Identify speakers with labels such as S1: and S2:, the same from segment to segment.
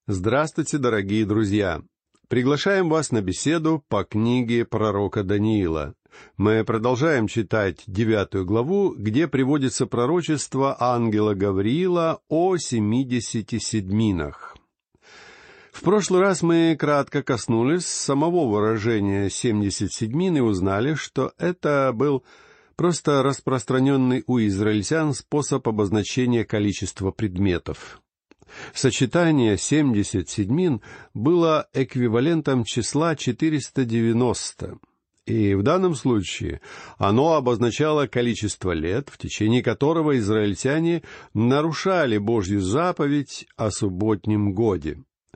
S1: Здравствуйте, дорогие друзья! Приглашаем вас на беседу по книге пророка Даниила. Мы продолжаем читать 9 главу, где приводится пророчество ангела Гавриила о 70 седьминах. В прошлый раз мы кратко коснулись самого выражения 70 седьмин и узнали, что это был просто распространенный у израильтян способ обозначения количества предметов. Сочетание 70 седьмин было эквивалентом числа 490, и в данном случае оно обозначало количество лет, в течение которого израильтяне нарушали Божью заповедь о субботнем годе.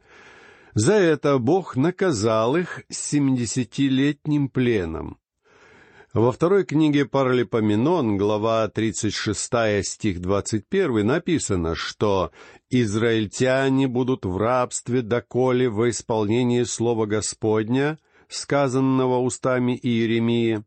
S1: За это Бог наказал их 70-летним пленом. Во второй книге Паралипоменон, глава 36, стих 21, написано, что «израильтяне будут в рабстве, доколе во исполнении слова Господня, сказанного устами Иеремии,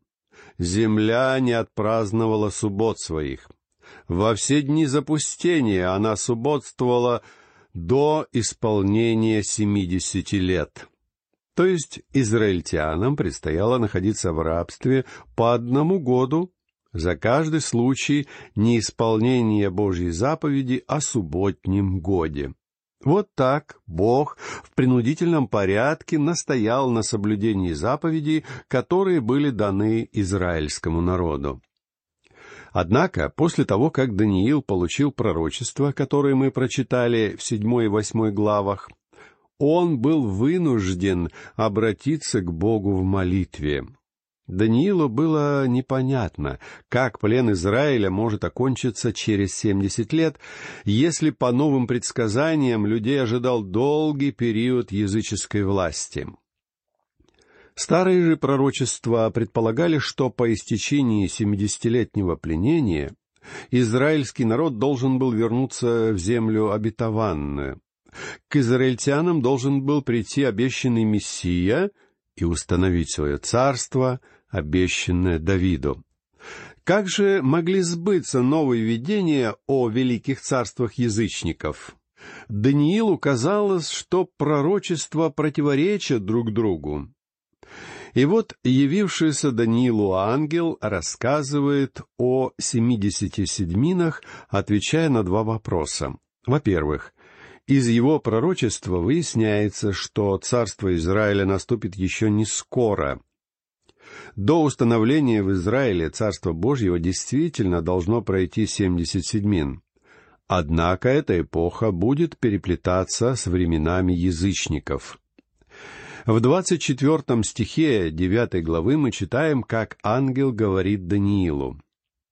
S1: земля не отпраздновала суббот своих. Во все дни запустения она субботствовала до исполнения 70 лет». То есть израильтянам предстояло находиться в рабстве по 1 году за каждый случай неисполнения Божьей заповеди о субботнем годе. Вот так Бог в принудительном порядке настоял на соблюдении заповедей, которые были даны израильскому народу. Однако, после того, как Даниил получил пророчество, которое мы прочитали в 7 и 8 главах, он был вынужден обратиться к Богу в молитве. Даниилу было непонятно, как плен Израиля может окончиться через 70 лет, если по новым предсказаниям людей ожидал долгий период языческой власти. Старые же пророчества предполагали, что по истечении 70-летнего пленения израильский народ должен был вернуться в землю обетованную. К израильтянам должен был прийти обещанный Мессия и установить свое царство, обещанное Давиду. Как же могли сбыться новые видения о великих царствах язычников? Даниилу казалось, что пророчества противоречат друг другу. И вот явившийся Даниилу ангел рассказывает о 70 седьминах, отвечая на 2 вопроса. Во-первых, из его пророчества выясняется, что царство Израиля наступит еще не скоро. До установления в Израиле Царства Божьего действительно должно пройти 70 седьмин. Однако эта эпоха будет переплетаться с временами язычников. В 24 стихе 9 главы мы читаем, как ангел говорит Даниилу: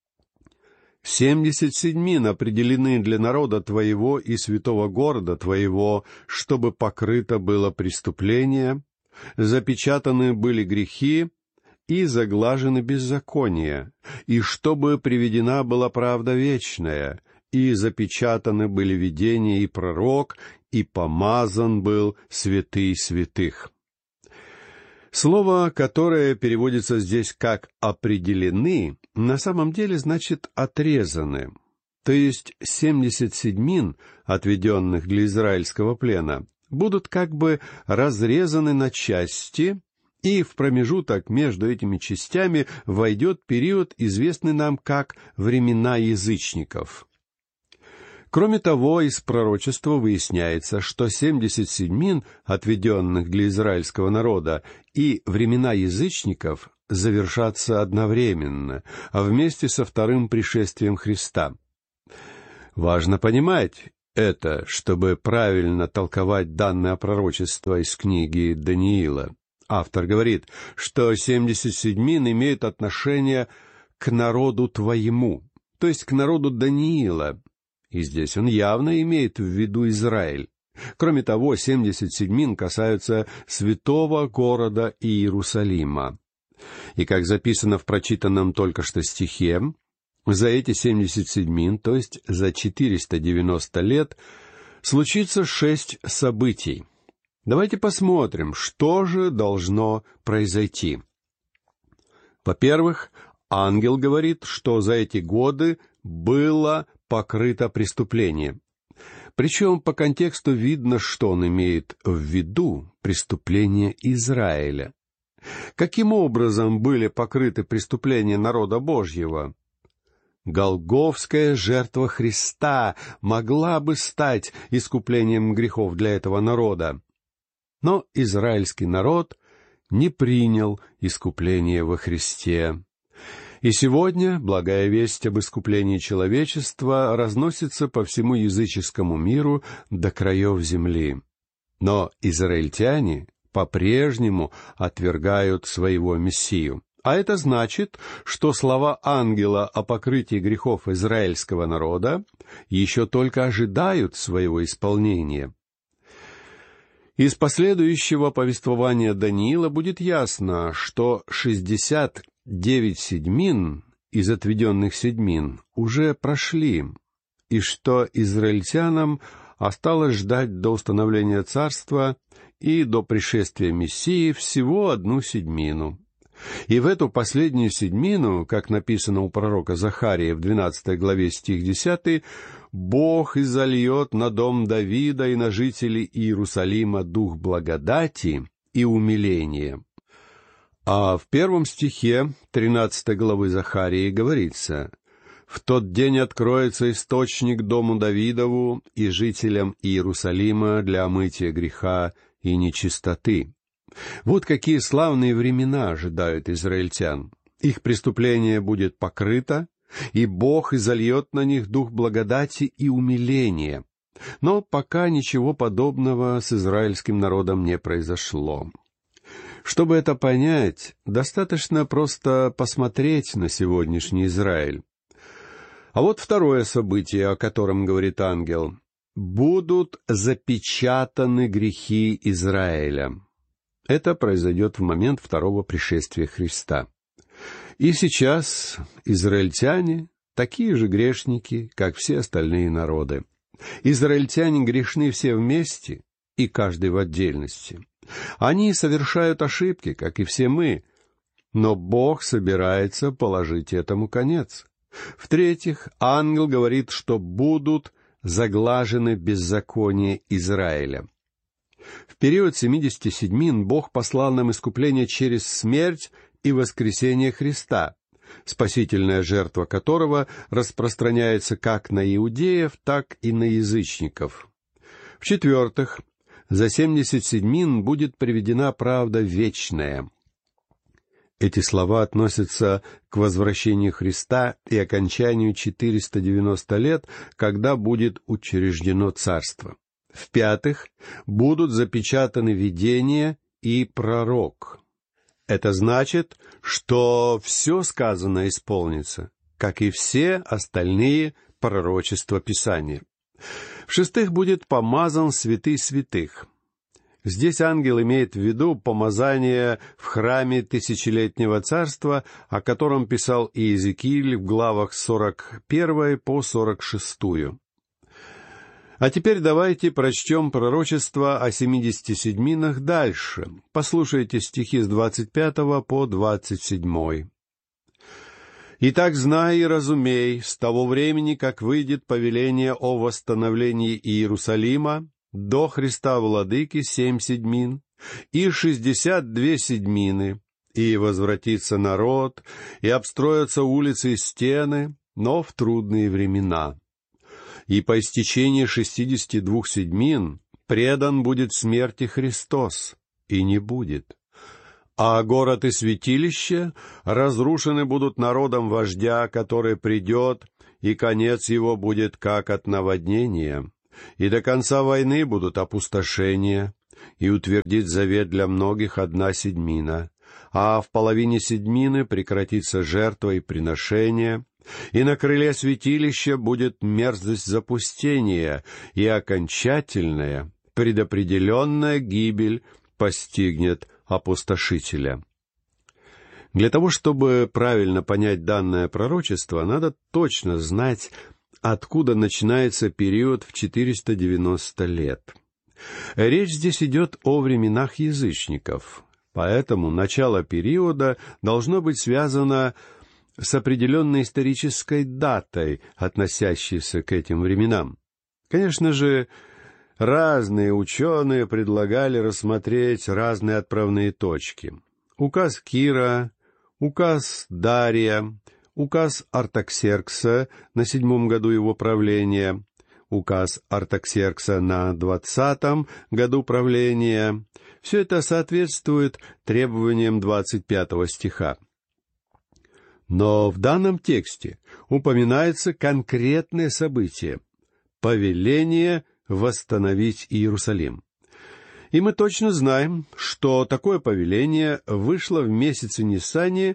S1: 70 седьмин определены для народа твоего и святого города твоего, чтобы покрыто было преступление, запечатаны были грехи и заглажены беззакония, и чтобы приведена была правда вечная, и запечатаны были видения и пророк, и помазан был святый святых». Слово, которое переводится здесь как «определены», на самом деле значит «отрезаны». То есть 70 седьмин, отведенных для израильского плена, будут как бы разрезаны на части, и в промежуток между этими частями войдет период, известный нам как «времена язычников». Кроме того, из пророчества выясняется, что 70 седьмин, отведенных для израильского народа, и времена язычников завершатся одновременно, а вместе со вторым пришествием Христа. Важно понимать это, чтобы правильно толковать данное пророчество из книги Даниила. Автор говорит, что 70 седьмин имеют отношение к народу твоему, то есть к народу Даниила. И здесь он явно имеет в виду Израиль. Кроме того, 70 седьмин касаются святого города Иерусалима. И как записано в прочитанном только что стихе, за эти 70 седьмин, то есть за 490 лет, случится 6 событий. Давайте посмотрим, что же должно произойти. Во-первых, ангел говорит, что за эти годы было покрыто преступление. Причем по контексту видно, что он имеет в виду преступления Израиля. Каким образом были покрыты преступления народа Божьего? Голгофская жертва Христа могла бы стать искуплением грехов для этого народа. Но израильский народ не принял искупление во Христе. И сегодня благая весть об искуплении человечества разносится по всему языческому миру до краев земли. Но израильтяне по-прежнему отвергают своего Мессию. А это значит, что слова ангела о покрытии грехов израильского народа еще только ожидают своего исполнения. Из последующего повествования Даниила будет ясно, что 69 седьмин из отведенных седьмин уже прошли, и что израильтянам осталось ждать до установления царства и до пришествия Мессии всего 1 седьмину. И в эту последнюю седьмину, как написано у пророка Захарии в 12 главе стих 10, «Бог изольет на дом Давида и на жителей Иерусалима дух благодати и умиления». А в 1 стихе 13 главы Захарии говорится: «В тот день откроется источник дому Давидову и жителям Иерусалима для омытия греха и нечистоты». Вот какие славные времена ожидают израильтян. Их преступление будет покрыто, и Бог изольет на них дух благодати и умиления. Но пока ничего подобного с израильским народом не произошло. Чтобы это понять, достаточно просто посмотреть на сегодняшний Израиль. А вот второе событие, о котором говорит ангел. «Будут запечатаны грехи Израиля». Это произойдет в момент второго пришествия Христа. И сейчас израильтяне такие же грешники, как все остальные народы. Израильтяне грешны все вместе и каждый в отдельности. Они совершают ошибки, как и все мы, но Бог собирается положить этому конец. В-третьих, ангел говорит, что будут заглажены беззакония Израиля. В период 70 седьмин Бог послал нам искупление через смерть и воскресение Христа, спасительная жертва которого распространяется как на иудеев, так и на язычников. В-четвертых, за 70 седьмин будет приведена правда вечная. Эти слова относятся к возвращению Христа и окончанию 490 лет, когда будет учреждено царство. В-пятых, будут запечатаны видение и пророк. Это значит, что все сказанное исполнится, как и все остальные пророчества Писания. В-шестых, будет помазан святый святых. Здесь ангел имеет в виду помазание в храме тысячелетнего царства, о котором писал Иезекииль в главах 41 по 46. А теперь давайте прочтем пророчество о 70 седьминах дальше. Послушайте стихи с 25 по 27. «Итак, знай и разумей, с того времени, как выйдет повеление о восстановлении Иерусалима, до Христа Владыки 7 седьмин, и 62 седьмины, и возвратится народ, и обстроятся улицы и стены, но в трудные времена. И по истечении 62 седьмин предан будет смерти Христос, и не будет. А город и святилище разрушены будут народом вождя, который придет, и конец его будет как от наводнения. И до конца войны будут опустошения, и утвердит завет для многих 1 седьмина. А в половине седьмины прекратится жертва и приношение, и на крыле святилища будет мерзость запустения, и окончательная, предопределенная гибель постигнет опустошителя». Для того, чтобы правильно понять данное пророчество, надо точно знать, откуда начинается период в 490 лет. Речь здесь идет о временах язычников, поэтому начало периода должно быть связано с определенной исторической датой, относящейся к этим временам. Конечно же, разные ученые предлагали рассмотреть разные отправные точки. Указ Кира, указ Дария, указ Артаксеркса на 7-м году его правления, указ Артаксеркса на 20-м году правления. Все это соответствует требованиям 25 стиха. Но в данном тексте упоминается конкретное событие — повеление восстановить Иерусалим. И мы точно знаем, что такое повеление вышло в месяце Нисане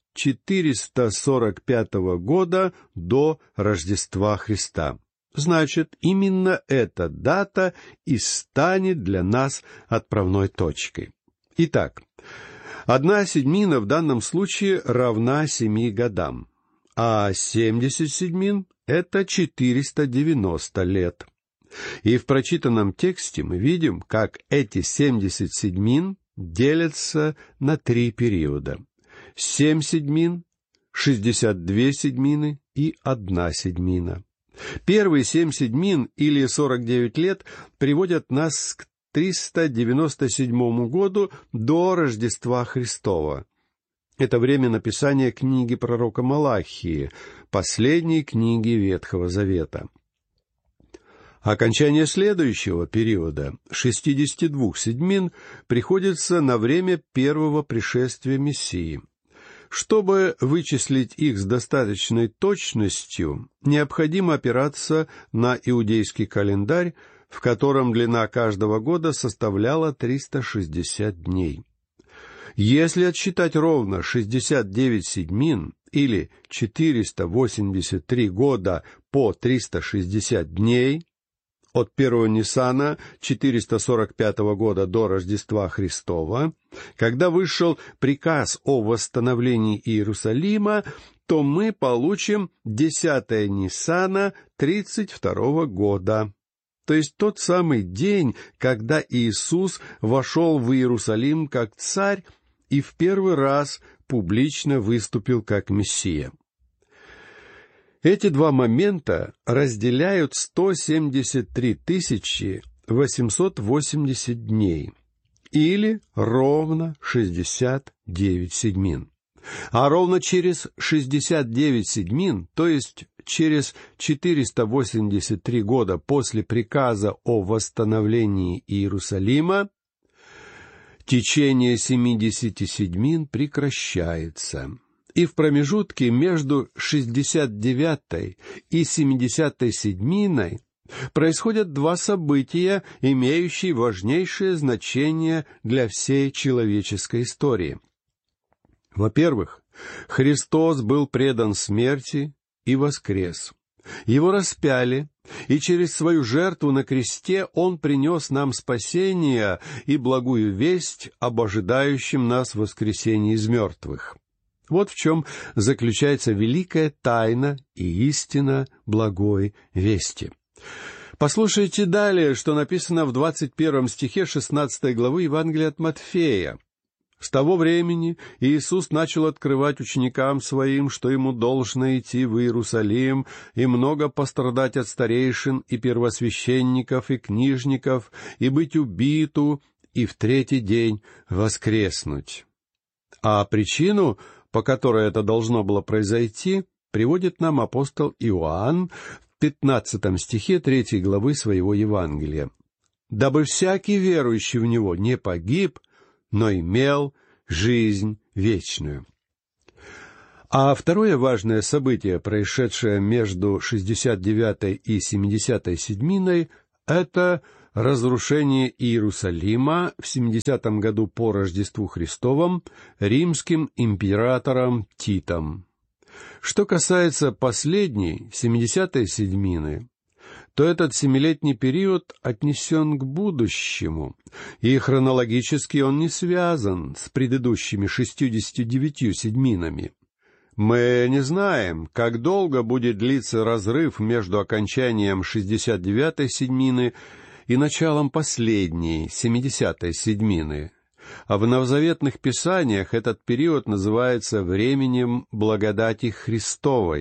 S1: 445 года до Рождества Христа. Значит, именно эта дата и станет для нас отправной точкой. Итак, 1 седьмина в данном случае равна 7 годам, а 70 седьмин — это 490 лет. И в прочитанном тексте мы видим, как эти 70 седьмин делятся на 3 периода. 7 седьмин, 62 седьмины и 1 седьмина. Первые 7 седьмин, или 49 лет, приводят нас к 397 году до Рождества Христова. Это время написания книги пророка Малахии, последней книги Ветхого Завета. Окончание следующего периода, 62 седьмин, приходится на время первого пришествия Мессии. Чтобы вычислить их с достаточной точностью, необходимо опираться на иудейский календарь, в котором длина каждого года составляла 360 дней. Если отсчитать ровно 69 седьмин, или 483 года по 360 дней, от 1 Нисана 445 года до Рождества Христова, когда вышел приказ о восстановлении Иерусалима, то мы получим 10 Нисана 32 года. То есть тот самый день, когда Иисус вошел в Иерусалим как царь и в первый раз публично выступил как Мессия. Эти два момента разделяют 173 880 дней, или ровно 69 седьмин. А ровно через 69 седьмин, то есть через 483 года после приказа о восстановлении Иерусалима, течение 70 седьмин прекращается. И в промежутке между 69-й и 70-й седьминой происходят два события, имеющие важнейшее значение для всей человеческой истории. Во-первых, Христос был предан смерти и воскрес. Его распяли, и через свою жертву на кресте Он принес нам спасение и благую весть об ожидающем нас воскресении из мертвых. Вот в чем заключается великая тайна и истина благой вести. Послушайте далее, что написано в 21 стихе 16 главы Евангелия от Матфея. «С того времени Иисус начал открывать ученикам Своим, что Ему должно идти в Иерусалим и много пострадать от старейшин и первосвященников и книжников, и быть убиту, и в 3-й день воскреснуть». А причину, по которой это должно было произойти, приводит нам апостол Иоанн в 15 стихе 3 главы своего Евангелия. «Дабы всякий верующий в Него не погиб, но имел жизнь вечную». А второе важное событие, происшедшее между 69-й и 70-й седьминой, это разрушение Иерусалима в 70-м году по Рождеству Христовом римским императором Титом. Что касается последней, 70-й седьмины, то этот 7-летний период отнесен к будущему, и хронологически он не связан с предыдущими 69 седьминами. Мы не знаем, как долго будет длиться разрыв между окончанием 69-й седьмины и началом последней, 70-й седьмины. А в новозаветных писаниях этот период называется временем благодати Христовой.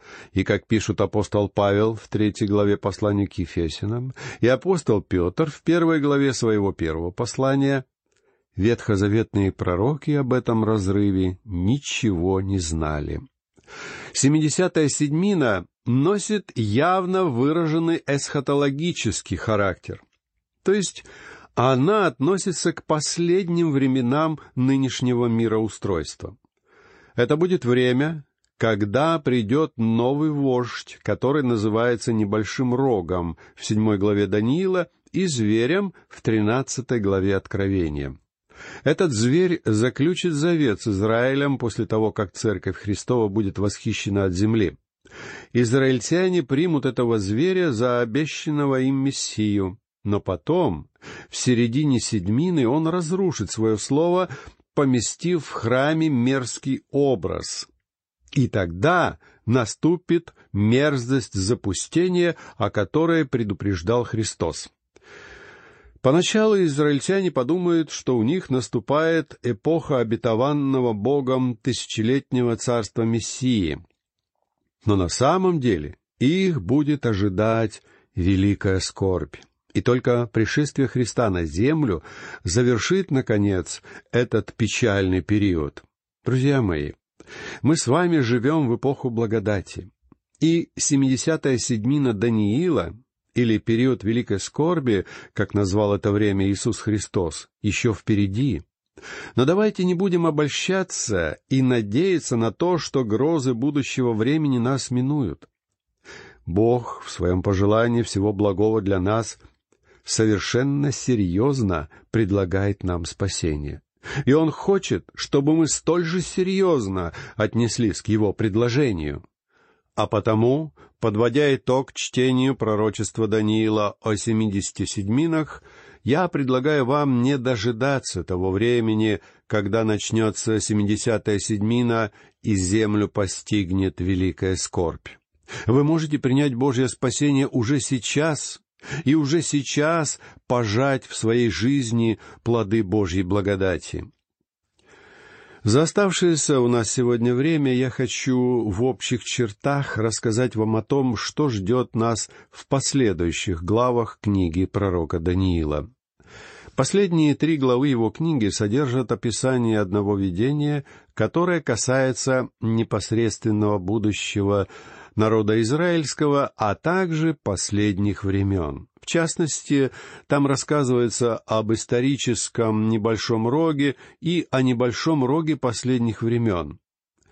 S1: И, как пишут апостол Павел в 3 главе послания к Ефесянам и апостол Петр в 1 главе своего 1 послания, ветхозаветные пророки об этом разрыве ничего не знали. 70-я седьмина носит явно выраженный эсхатологический характер, то есть она относится к последним временам нынешнего мироустройства. Это будет время, когда придет новый вождь, который называется Небольшим Рогом в 7 главе Даниила и Зверем в 13 главе Откровения. Этот зверь заключит завет с Израилем после того, как Церковь Христова будет восхищена от земли. Израильтяне примут этого зверя за обещанного им Мессию, но потом, в середине седьмины, он разрушит свое слово, поместив в храме мерзкий образ. И тогда наступит мерзость запустения, о которой предупреждал Христос. Поначалу израильтяне подумают, что у них наступает эпоха обетованного Богом тысячелетнего царства Мессии. Но на самом деле их будет ожидать великая скорбь. И только пришествие Христа на землю завершит, наконец, этот печальный период. Друзья мои, мы с вами живем в эпоху благодати. И 70-я седьмина Даниила, или период великой скорби, как назвал это время Иисус Христос, еще впереди. Но давайте не будем обольщаться и надеяться на то, что грозы будущего времени нас минуют. Бог в своем пожелании всего благого для нас совершенно серьезно предлагает нам спасение. И Он хочет, чтобы мы столь же серьезно отнеслись к Его предложению. А потому, подводя итог чтению пророчества Даниила о 70 седьминах, я предлагаю вам не дожидаться того времени, когда начнется 70-я седьмина и землю постигнет великая скорбь. Вы можете принять Божье спасение уже сейчас, и уже сейчас пожать в своей жизни плоды Божьей благодати. За оставшееся у нас сегодня время я хочу в общих чертах рассказать вам о том, что ждет нас в последующих главах книги пророка Даниила. Последние 3 главы его книги содержат описание одного видения, которое касается непосредственного будущего народа израильского, а также последних времен. В частности, там рассказывается об историческом небольшом роге и о небольшом роге последних времен.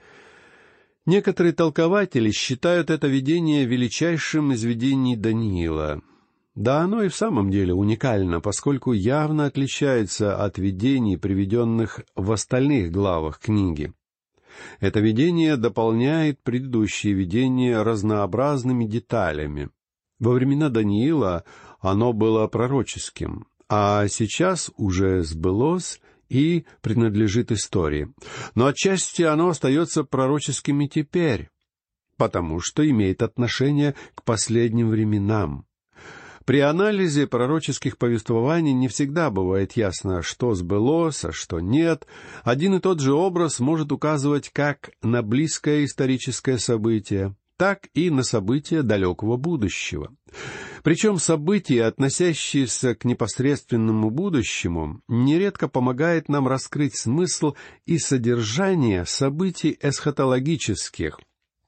S1: Некоторые толкователи считают это видение величайшим из видений Даниила. Да, оно и в самом деле уникально, поскольку явно отличается от видений, приведенных в остальных главах книги. Это видение дополняет предыдущие видения разнообразными деталями. Во времена Даниила оно было пророческим, а сейчас уже сбылось и принадлежит истории. Но отчасти оно остается пророческим и теперь, потому что имеет отношение к последним временам. При анализе пророческих повествований не всегда бывает ясно, что сбылось, а что нет. Один и тот же образ может указывать как на близкое историческое событие, так и на события далекого будущего. Причем события, относящиеся к непосредственному будущему, нередко помогают нам раскрыть смысл и содержание событий эсхатологических.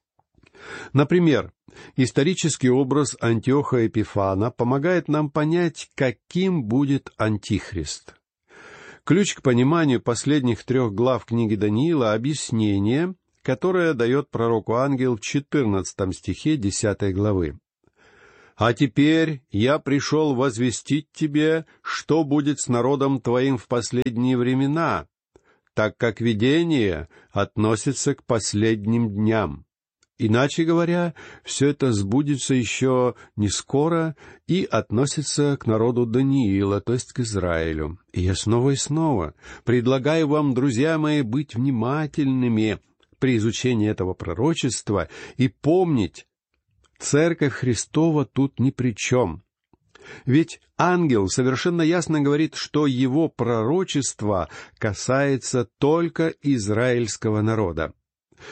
S1: Например, исторический образ Антиоха Эпифана помогает нам понять, каким будет Антихрист. Ключ к пониманию последних 3 глав книги Даниила — объяснение, которое дает пророку ангел в 14 стихе 10 главы. «А теперь я пришел возвестить тебе, что будет с народом твоим в последние времена, так как видение относится к последним дням». Иначе говоря, все это сбудется еще не скоро и относится к народу Даниила, то есть к Израилю. И я снова и снова предлагаю вам, друзья мои, быть внимательными при изучении этого пророчества и помнить, Церковь Христова тут ни при чем. Ведь ангел совершенно ясно говорит, что его пророчество касается только израильского народа.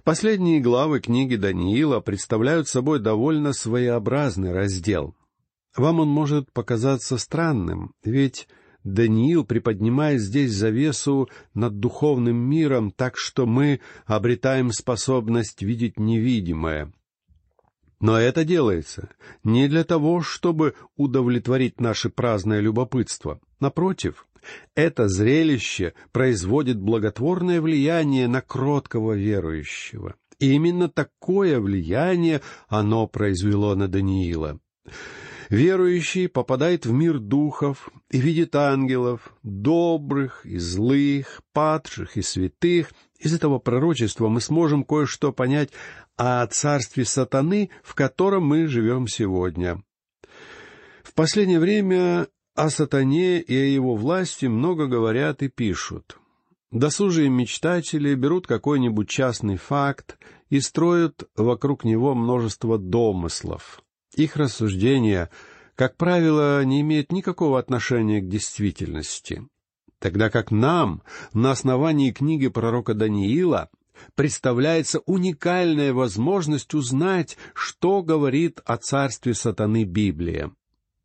S1: Последние главы книги Даниила представляют собой довольно своеобразный раздел. Вам он может показаться странным, ведь Даниил приподнимает здесь завесу над духовным миром, так что мы обретаем способность видеть невидимое. Но это делается не для того, чтобы удовлетворить наше праздное любопытство. Напротив, это зрелище производит благотворное влияние на кроткого верующего. И именно такое влияние оно произвело на Даниила. Верующий попадает в мир духов и видит ангелов, добрых и злых, падших и святых. Из этого пророчества мы сможем кое-что понять о царстве сатаны, в котором мы живем сегодня. В последнее время о сатане и о его власти много говорят и пишут. Досужие мечтатели берут какой-нибудь частный факт и строят вокруг него множество домыслов. Их рассуждения, как правило, не имеют никакого отношения к действительности, тогда как нам, на основании книги пророка Даниила, представляется уникальная возможность узнать, что говорит о царстве сатаны Библия.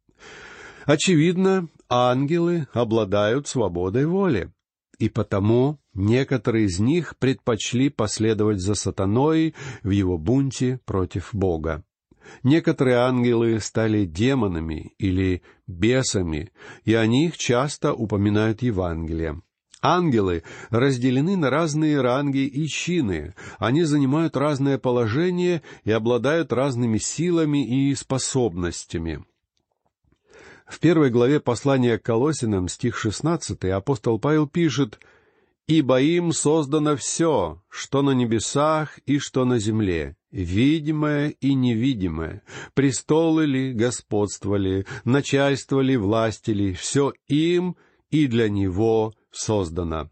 S1: Очевидно, ангелы обладают свободой воли, и потому некоторые из них предпочли последовать за сатаной в его бунте против Бога. Некоторые ангелы стали демонами или бесами, и о них часто упоминают Евангелие. Ангелы разделены на разные ранги и чины, они занимают разное положение и обладают разными силами и способностями. В 1 главе послания к Колоссянам, стих 16, апостол Павел пишет: «Ибо им создано все, что на небесах и что на земле, видимое и невидимое, престолы ли, господство ли, начальство ли, власти ли, все им и для него создано».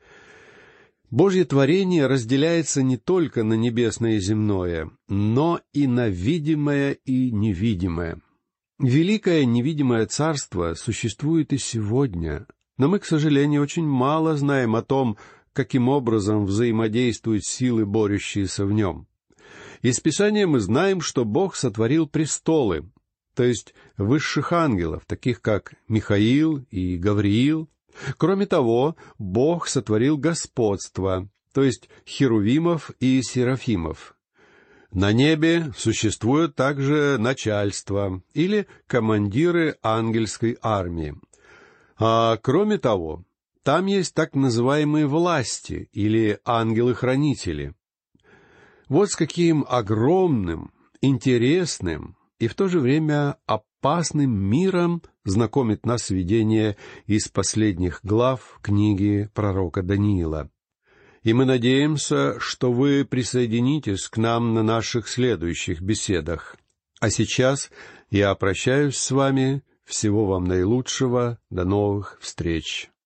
S1: Божье творение разделяется не только на небесное и земное, но и на видимое и невидимое. Великое невидимое царство существует и сегодня, но мы, к сожалению, очень мало знаем о том, каким образом взаимодействуют силы, борющиеся в нем. Из Писания мы знаем, что Бог сотворил престолы, то есть высших ангелов, таких как Михаил и Гавриил. Кроме того, Бог сотворил господство, то есть херувимов и серафимов. На небе существует также начальство или командиры ангельской армии. А кроме того, там есть так называемые власти или ангелы-хранители. Вот с каким огромным, интересным и в то же время опасным миром знакомит нас видение из последних глав книги пророка Даниила. И мы надеемся, что вы присоединитесь к нам на наших следующих беседах. А сейчас я прощаюсь с вами. Всего вам наилучшего. До новых встреч.